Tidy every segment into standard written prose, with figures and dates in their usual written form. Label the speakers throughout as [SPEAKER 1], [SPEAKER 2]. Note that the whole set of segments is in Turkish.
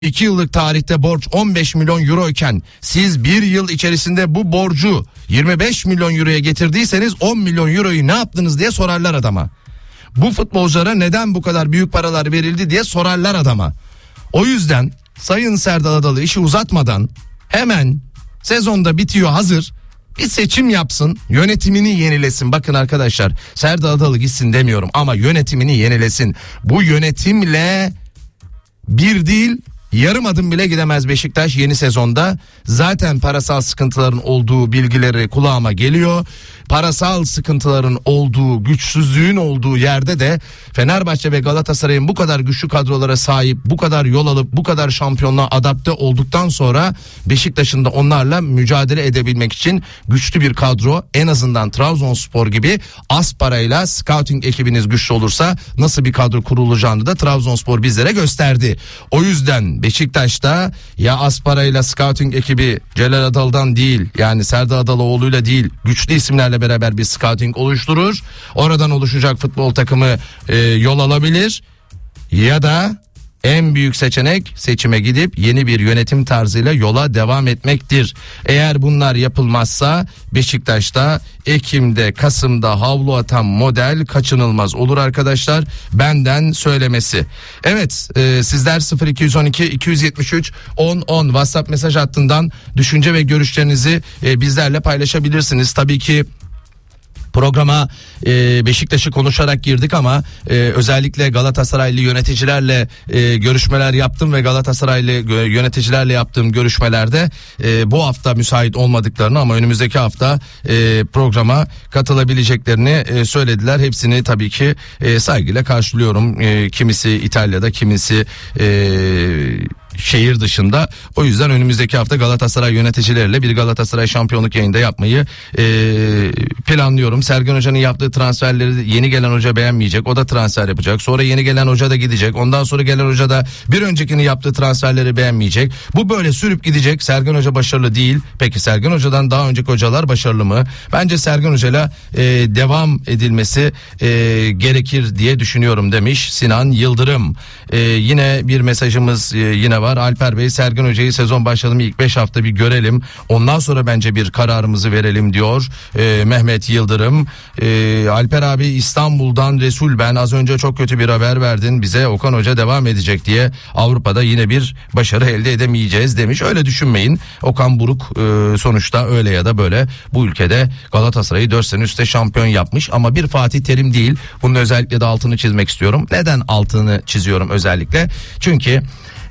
[SPEAKER 1] 2 yıllık tarihte borç 15 milyon euro iken siz bir yıl içerisinde bu borcu 25 milyon euroya getirdiyseniz 10 milyon euroyu ne yaptınız diye sorarlar adama. Bu futbolculara neden bu kadar büyük paralar verildi diye sorarlar adama. O yüzden Sayın Serdal Adalı işi uzatmadan hemen sezonda bitiyor hazır. Bir seçim yapsın, yönetimini yenilesin. Bakın arkadaşlar, Serdal Adalı gitsin demiyorum ama yönetimini yenilesin. Bu yönetimle bir değil, yarım adım bile gidemez Beşiktaş yeni sezonda. Zaten parasal sıkıntıların olduğu bilgileri kulağıma geliyor. Parasal sıkıntıların olduğu, güçsüzlüğün olduğu yerde de Fenerbahçe ve Galatasaray'ın bu kadar güçlü kadrolara sahip, bu kadar yol alıp bu kadar şampiyonluğa adapte olduktan sonra Beşiktaş'ın da onlarla mücadele edebilmek için güçlü bir kadro, en azından Trabzonspor gibi az parayla scouting ekibiniz güçlü olursa nasıl bir kadro kurulacağını da Trabzonspor bizlere gösterdi. O yüzden Beşiktaş'ta ya az parayla scouting ekibi Celal Adalı'dan değil, yani Serdal Adalıoğlu'yla değil, güçlü isimlerle beraber bir scouting oluşturur. Oradan oluşacak futbol takımı yol alabilir. Ya da en büyük seçenek seçime gidip yeni bir yönetim tarzıyla yola devam etmektir. Eğer bunlar yapılmazsa Beşiktaş'ta Ekim'de, Kasım'da havlu atan model kaçınılmaz olur arkadaşlar. Benden söylemesi. Evet, sizler 0212 273 10 WhatsApp mesaj hattından düşünce ve görüşlerinizi bizlerle paylaşabilirsiniz. Tabii ki programa Beşiktaş'ı konuşarak girdik ama özellikle Galatasaraylı yöneticilerle görüşmeler yaptım ve Galatasaraylı yöneticilerle yaptığım görüşmelerde bu hafta müsait olmadıklarını ama önümüzdeki hafta programa katılabileceklerini söylediler. Hepsini tabii ki saygıyla karşılıyorum. Kimisi İtalya'da, kimisi şehir dışında. O yüzden önümüzdeki hafta Galatasaray yöneticileriyle bir Galatasaray şampiyonluk yayında yapmayı planlıyorum. Sergen Hoca'nın yaptığı transferleri yeni gelen hoca beğenmeyecek. O da transfer yapacak. Sonra yeni gelen hoca da gidecek. Ondan sonra gelen hoca da bir öncekini yaptığı transferleri beğenmeyecek. Bu böyle sürüp gidecek. Sergen Hoca başarılı değil. Peki Sergen Hoca'dan daha önceki hocalar başarılı mı? Bence Sergen Hoca'yla devam edilmesi gerekir diye düşünüyorum demiş Sinan Yıldırım. Yine bir mesajımız yine var. Alper Bey, Sergen Hoca'yı sezon başladı mı ilk 5 hafta bir görelim. Ondan sonra bence bir kararımızı verelim diyor Mehmet Yıldırım. Alper abi, İstanbul'dan Resul ben. Az önce çok kötü bir haber verdin bize. Okan Hoca devam edecek diye. Avrupa'da yine bir başarı elde edemeyeceğiz demiş. Öyle düşünmeyin. Okan Buruk sonuçta öyle ya da böyle bu ülkede Galatasaray'ı 4 sene üstte şampiyon yapmış ama bir Fatih Terim değil. Bunun özellikle de altını çizmek istiyorum. Neden altını çiziyorum özellikle? Çünkü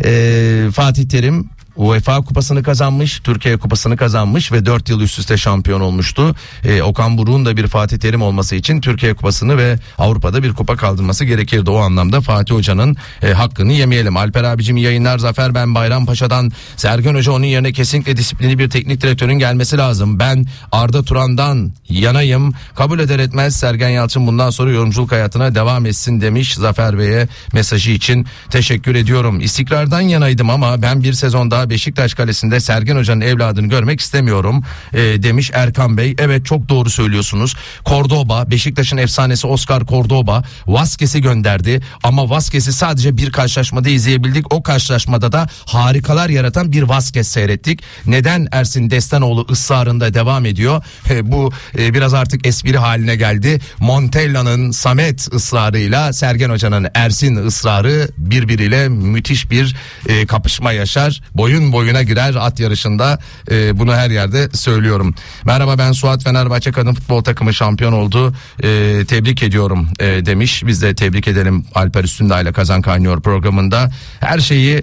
[SPEAKER 1] Fatih Terim UEFA kupasını kazanmış, Türkiye kupasını kazanmış ve 4 yıl üst üste şampiyon olmuştu. Okan Buruk'un da bir Fatih Terim olması için Türkiye kupasını ve Avrupa'da bir kupa kaldırması gerekirdi. O anlamda Fatih Hoca'nın hakkını yemeyelim. Alper abicim yayınlar, Zafer ben Bayrampaşa'dan. Sergen Hoca onun yerine kesinlikle disiplinli bir teknik direktörün gelmesi lazım. Ben Arda Turan'dan yanayım. Kabul eder etmez Sergen Yalçın bundan sonra yorumculuk hayatına devam etsin demiş. Zafer Bey'e mesajı için teşekkür ediyorum. İstikrardan yanaydım ama ben bir sezon daha Beşiktaş kalesinde Sergen Hoca'nın evladını görmek istemiyorum demiş Erkan Bey. Evet, çok doğru söylüyorsunuz. Cordoba, Beşiktaş'ın efsanesi Oscar Cordoba Vazquez'i gönderdi ama Vazquez'i sadece bir karşılaşmada izleyebildik. O karşılaşmada da harikalar yaratan bir Vazquez seyrettik. Neden Ersin Destanoğlu ısrarında devam ediyor? Bu biraz artık espri haline geldi. Montella'nın Samet ısrarıyla Sergen Hoca'nın Ersin ısrarı birbiriyle müthiş bir kapışma yaşar. Boyun boyuna girer at yarışında, bunu her yerde söylüyorum. Merhaba ben Suat, Fenerbahçe kadın futbol takımı şampiyon oldu, tebrik ediyorum demiş. Biz de tebrik edelim Alper Üstündağ ile Kazan Kaynıyor programında. Her şeyi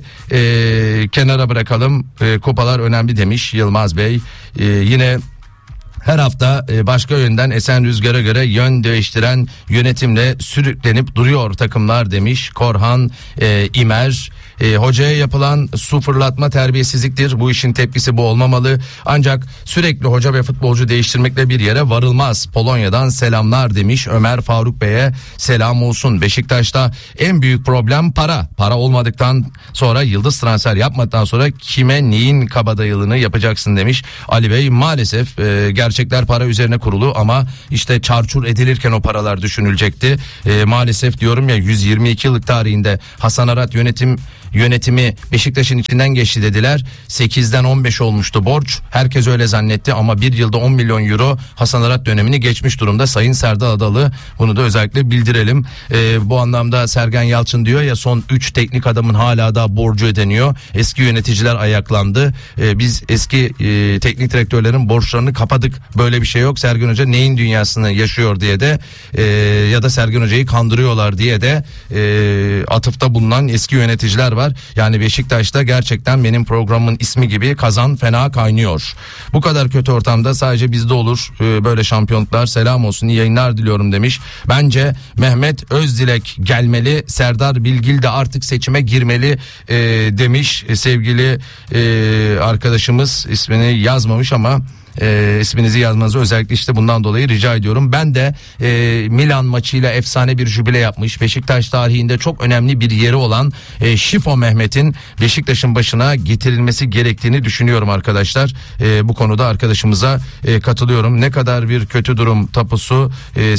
[SPEAKER 1] kenara bırakalım, kupalar önemli demiş Yılmaz Bey. Yine her hafta başka yönden esen rüzgara göre yön değiştiren yönetimle sürüklenip duruyor takımlar demiş Korhan İmer. Hocaya yapılan su fırlatma terbiyesizliktir. Bu işin tepkisi bu olmamalı. Ancak sürekli hoca ve futbolcu değiştirmekle bir yere varılmaz. Polonya'dan selamlar demiş Ömer Faruk Bey'e selam olsun. Beşiktaş'ta en büyük problem para. Para olmadıktan sonra, yıldız transfer yapmadıktan sonra kime neyin kabadayılığını yapacaksın demiş Ali Bey. Maalesef gerçekler para üzerine kurulu ama işte çarçur edilirken o paralar düşünülecekti. Maalesef diyorum ya, 122 yıllık tarihinde Hasan Arat yönetim yönetimi Beşiktaş'ın içinden geçti dediler. 8'den 15 olmuştu borç. Herkes öyle zannetti ama bir yılda 10 milyon euro Hasan Arat dönemini geçmiş durumda. Sayın Serdar Adalı, bunu da özellikle bildirelim. Bu anlamda Sergen Yalçın diyor ya, son 3 teknik adamın hala da borcu ödeniyor. Eski yöneticiler ayaklandı. Biz eski teknik direktörlerin borçlarını kapadık. Böyle bir şey yok. Sergen Hoca neyin dünyasını yaşıyor diye de ya da Sergen Hoca'yı kandırıyorlar diye de atıfta bulunan eski yöneticiler var. Yani Beşiktaş'ta gerçekten benim programın ismi gibi kazan fena kaynıyor. Bu kadar kötü ortamda sadece bizde olur böyle şampiyonluklar. Selam olsun, iyi yayınlar diliyorum demiş. Bence Mehmet Özdilek gelmeli, Serdar Bilgil de artık seçime girmeli demiş sevgili arkadaşımız. İsmini yazmamış ama isminizi yazmanızı özellikle işte bundan dolayı rica ediyorum. Ben de Milan maçıyla efsane bir jübile yapmış, Beşiktaş tarihinde çok önemli bir yeri olan Şifo Mehmet'in Beşiktaş'ın başına getirilmesi gerektiğini düşünüyorum arkadaşlar. Bu konuda arkadaşımıza katılıyorum. Ne kadar bir kötü durum tapusu,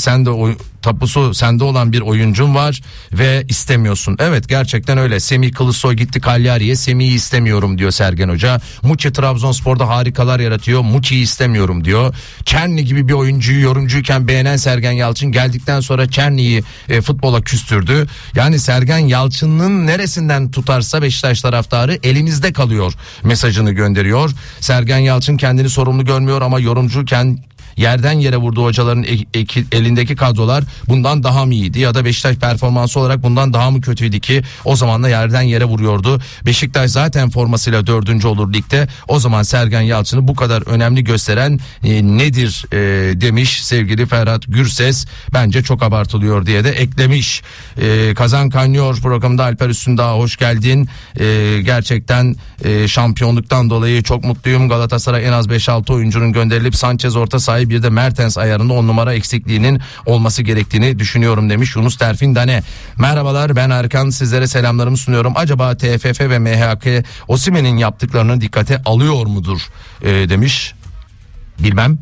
[SPEAKER 1] tapusu sende olan bir oyuncun var ve istemiyorsun. Evet, gerçekten öyle. Semih Kılıçsoy gitti Cagliari'ye, Semih'i istemiyorum diyor Sergen Hoca. Muçi Trabzonspor'da harikalar yaratıyor, Muçi'yi istemiyorum diyor. Çerni gibi bir oyuncuyu yorumcuyken beğenen Sergen Yalçın geldikten sonra Çerni'yi futbola küstürdü. Yani Sergen Yalçın'ın neresinden tutarsa Beşiktaş taraftarı elimizde kalıyor mesajını gönderiyor. Sergen Yalçın kendini sorumlu görmüyor ama yorumcuyken yerden yere vurduğu hocaların elindeki kadrolar bundan daha mı iyiydi ya da Beşiktaş performansı olarak bundan daha mı kötüydü ki o zaman da yerden yere vuruyordu. Beşiktaş zaten formasıyla 4. olur ligde. O zaman Sergen Yalçın'ı bu kadar önemli gösteren nedir demiş sevgili Ferhat Gürses. Bence çok abartılıyor diye de eklemiş. Kazan kaynıyor programında Alper Üstündağ, hoş geldin. Gerçekten şampiyonluktan dolayı çok mutluyum. Galatasaray en az 5-6 oyuncunun gönderilip Sanchez orta sahayı bir de Mertens ayarında 10 numara eksikliğinin olması gerektiğini düşünüyorum demiş Yunus Terfin Dane. Merhabalar, ben Erkan, sizlere selamlarımı sunuyorum. Acaba TFF ve MHK Osimhen'in yaptıklarını dikkate alıyor mudur demiş. Bilmem.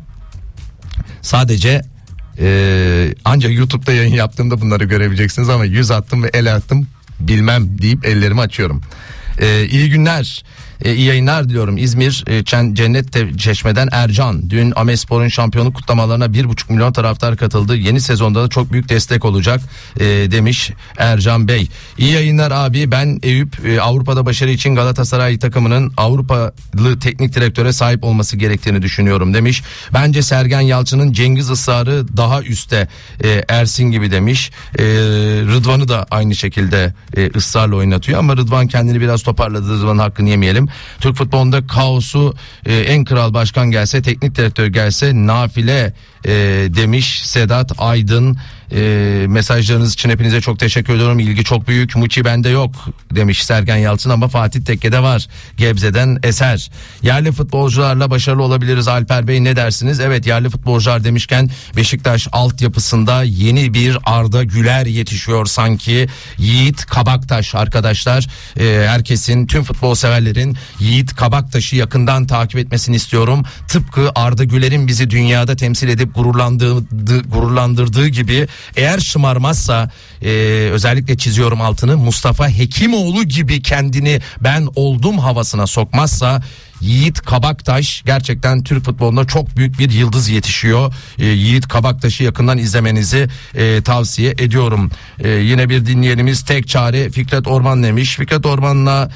[SPEAKER 1] Sadece ancak YouTube'da yayın yaptığımda bunları görebileceksiniz ama yüz attım ve el attım, bilmem deyip ellerimi açıyorum. İyi günler. İyi yayınlar diliyorum. İzmir Cennet Çeşme'den Ercan. Dün Amespor'un şampiyonluk kutlamalarına 1,5 milyon taraftar katıldı. Yeni sezonda da çok büyük destek olacak demiş Ercan Bey. İyi yayınlar abi. Ben Eyüp. Avrupa'da başarı için Galatasaray takımının Avrupalı teknik direktöre sahip olması gerektiğini düşünüyorum demiş. Bence Sergen Yalçın'ın Cengiz ısrarı daha üstte, Ersin gibi demiş. Rıdvan'ı da aynı şekilde ısrarla oynatıyor ama Rıdvan kendini biraz toparladı. Rıdvan'ın hakkını yemeyelim. Türk futbolunda kaosu en kral başkan gelse, teknik direktör gelse nafile demiş Sedat Aydın. Mesajlarınız için hepinize çok teşekkür ediyorum. İlgi çok büyük. Muçi bende yok demiş Sergen Yalçın ama Fatih Tekke'de var. Gebze'den Eser. Yerli futbolcularla başarılı olabiliriz Alper Bey, ne dersiniz? Evet, yerli futbolcular demişken Beşiktaş altyapısında yeni bir Arda Güler yetişiyor sanki. Yiğit Kabaktaş arkadaşlar. Herkesin, tüm futbol severlerin Yiğit Kabaktaş'ı yakından takip etmesini istiyorum. Tıpkı Arda Güler'in bizi dünyada temsil edip gururlandırdığı gibi, eğer şımarmazsa özellikle çiziyorum altını, Mustafa Hekimoğlu gibi kendini ben oldum havasına sokmazsa Yiğit Kabaktaş gerçekten Türk futbolunda çok büyük bir yıldız yetişiyor. Yiğit Kabaktaş'ı yakından izlemenizi tavsiye ediyorum. Yine bir dinleyenimiz tek çare Fikret Orman demiş. Fikret Orman'la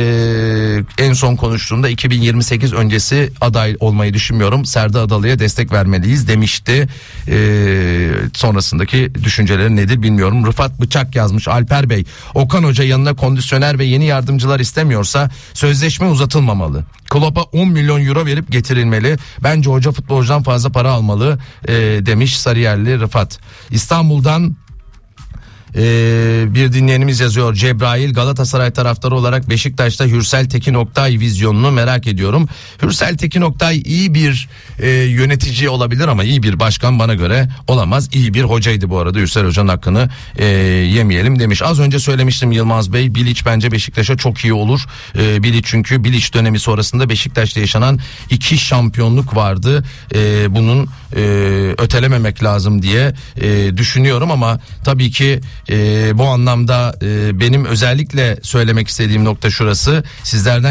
[SPEAKER 1] en son konuştuğumda 2028 öncesi aday olmayı düşünmüyorum. Serdar Adalı'ya destek vermeliyiz demişti. Sonrasındaki düşünceleri nedir bilmiyorum. Rıfat Bıçak yazmış. Alper Bey, Okan Hoca yanına kondisyoner ve yeni yardımcılar istemiyorsa sözleşme uzatılmamalı. Klopp'a 10 milyon euro verip getirilmeli. Bence hoca futbolcudan fazla para almalı demiş Sarıyerli Rıfat. İstanbul'dan bir dinleyenimiz yazıyor. Cebrail, Galatasaray taraftarı olarak Beşiktaş'ta Hürsel Tekin Oktay vizyonunu merak ediyorum. Hürsel Tekin Oktay iyi bir yönetici olabilir ama iyi bir başkan bana göre olamaz. İyi bir hocaydı bu arada. Hürsel Hoca'nın hakkını yemeyelim demiş. Az önce söylemiştim Yılmaz Bey. Bilic bence Beşiktaş'a çok iyi olur. Bilic, çünkü Bilic dönemi sonrasında Beşiktaş'ta yaşanan 2 şampiyonluk vardı. Bunun ötelememek lazım diye düşünüyorum ama tabii ki bu anlamda benim özellikle söylemek istediğim nokta şurası: sizlerden